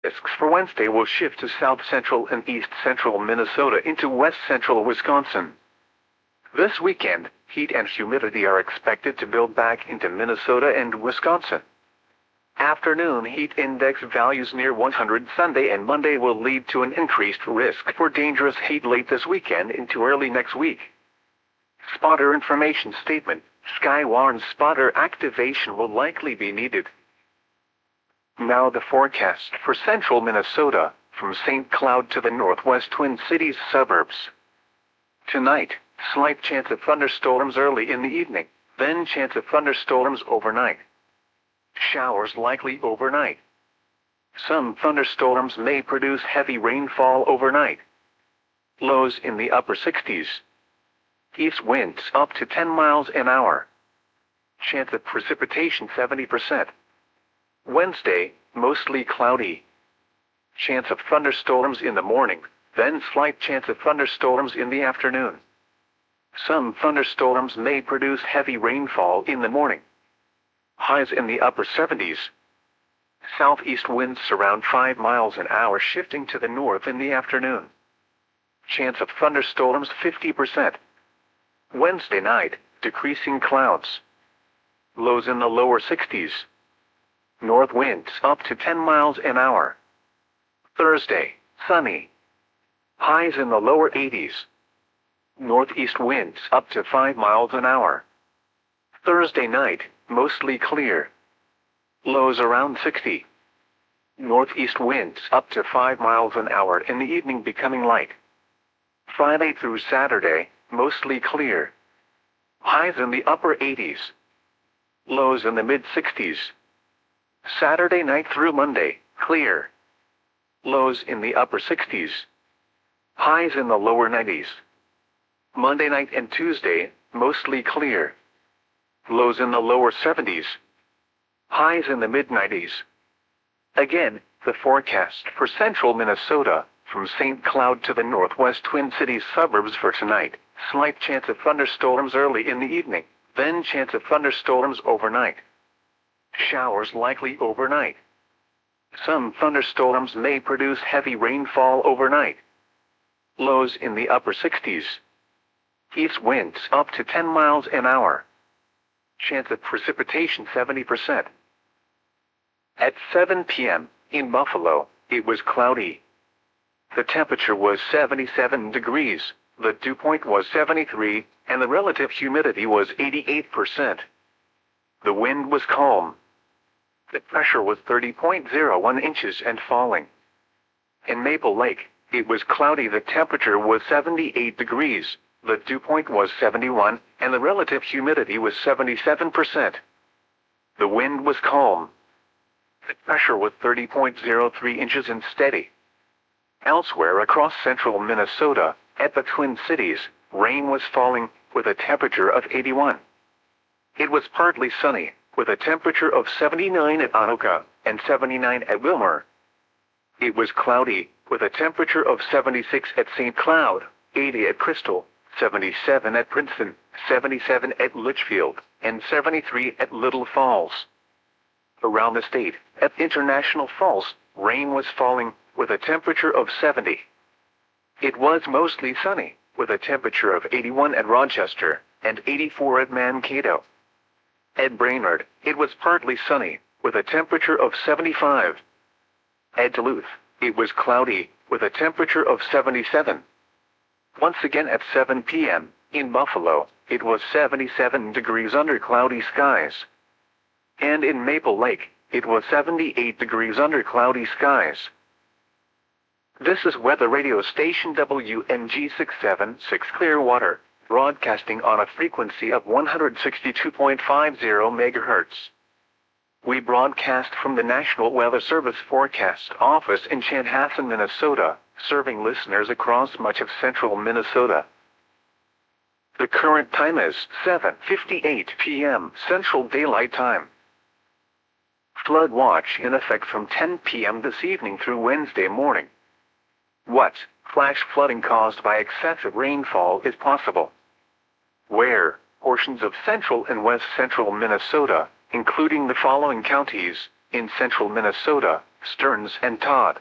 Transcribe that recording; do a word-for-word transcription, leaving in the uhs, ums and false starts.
Risks for Wednesday will shift to south central and east central Minnesota into west central Wisconsin. This weekend, heat and humidity are expected to build back into Minnesota and Wisconsin. Afternoon heat index values near one hundred Sunday and Monday will lead to an increased risk for dangerous heat late this weekend into early next week. Spotter information statement: Skywarn spotter activation will likely be needed. Now the forecast for central Minnesota, from Saint Cloud to the northwest Twin Cities suburbs. Tonight, slight chance of thunderstorms early in the evening, then chance of thunderstorms overnight. Showers likely overnight. Some thunderstorms may produce heavy rainfall overnight. Lows in the upper sixties. East winds up to ten miles an hour. Chance of precipitation seventy percent. Wednesday, mostly cloudy. Chance of thunderstorms in the morning, then slight chance of thunderstorms in the afternoon. Some thunderstorms may produce heavy rainfall in the morning. Highs in the upper seventies. Southeast winds around five miles an hour shifting to the north in the afternoon. Chance of thunderstorms fifty percent. Wednesday night, decreasing clouds. Lows in the lower sixties. North winds up to ten miles an hour. Thursday, sunny. Highs in the lower eighties. Northeast winds up to five miles an hour. Thursday night, mostly clear. Lows around sixty. Northeast winds up to five miles an hour in the evening becoming light. Friday through Saturday, mostly clear. Highs in the upper eighties. Lows in the mid sixties. Saturday night through Monday, clear. Lows in the upper sixties. Highs in the lower nineties. Monday night and Tuesday, mostly clear. Lows in the lower seventies. Highs in the mid nineties. Again, the forecast for central Minnesota, from Saint Cloud to the northwest Twin Cities suburbs for tonight. Slight chance of thunderstorms early in the evening, then chance of thunderstorms overnight. Showers likely overnight. Some thunderstorms may produce heavy rainfall overnight. Lows in the upper sixties. East winds up to ten miles an hour. Chance of precipitation seventy percent. At seven p m, in Buffalo, it was cloudy. The temperature was seventy-seven degrees, the dew point was seventy-three, and the relative humidity was eighty-eight percent. The wind was calm. The pressure was thirty point zero one inches and falling. In Maple Lake, it was cloudy. The temperature was seventy-eight degrees, the dew point was seventy-one, and the relative humidity was seventy-seven percent. The wind was calm. The pressure was thirty point zero three inches and steady. Elsewhere across central Minnesota, at the Twin Cities, rain was falling, with a temperature of eighty-one. It was partly sunny, with a temperature of seventy-nine at Anoka, and seventy-nine at Wilmer. It was cloudy, with a temperature of seventy-six at Saint Cloud, eighty at Crystal, seventy-seven at Princeton, seventy-seven at Litchfield, and seventy-three at Little Falls. Around the state, at International Falls, rain was falling, with a temperature of seventy. It was mostly sunny, with a temperature of eighty-one at Rochester, and eighty-four at Mankato. At Brainerd, it was partly sunny, with a temperature of seventy-five. At Duluth, it was cloudy, with a temperature of seventy-seven. Once again at seven p m, in Buffalo, it was seventy-seven degrees under cloudy skies. And in Maple Lake, it was seventy-eight degrees under cloudy skies. This is weather radio station W M G six seven six Clearwater, broadcasting on a frequency of one hundred sixty-two point five zero megahertz. We broadcast from the National Weather Service Forecast Office in Chanhassen, Minnesota, serving listeners across much of central Minnesota. The current time is seven fifty-eight p m Central Daylight Time. Flood watch in effect from ten p m this evening through Wednesday morning. What flash flooding caused by excessive rainfall is possible? Where portions of central and west central Minnesota, including the following counties, In central Minnesota, Stearns and Todd